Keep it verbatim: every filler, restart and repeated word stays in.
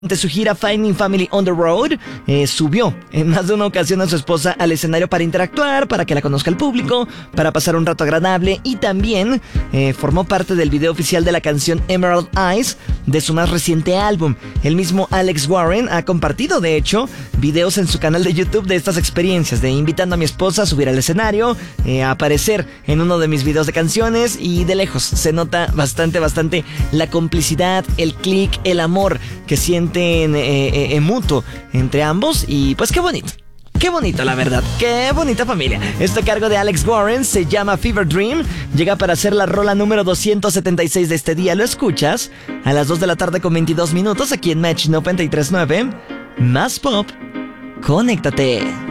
De su gira Finding Family on the Road, eh, subió en más de una ocasión a su esposa al escenario para interactuar, para que la conozca el público, para pasar un rato agradable, y también eh, formó parte del video oficial de la canción Emerald Eyes de su más reciente álbum. El mismo Alex Warren ha compartido, de hecho, videos en su canal de YouTube de estas experiencias, de invitando a mi esposa a subir al escenario, eh, a aparecer en uno de mis videos de canciones, y de lejos se nota bastante, bastante la complicidad, el click, el amor que siente En, eh, eh, mutuo entre ambos. Y pues qué bonito, qué bonito, la verdad, qué bonita familia. Este cargo de Alex Warren se llama Fever Dream. Llega para ser la rola número doscientos setenta y seis de este día. Lo escuchas a las dos de la tarde con veintidós minutos aquí en Match noventa y tres punto nueve. Más pop, conéctate.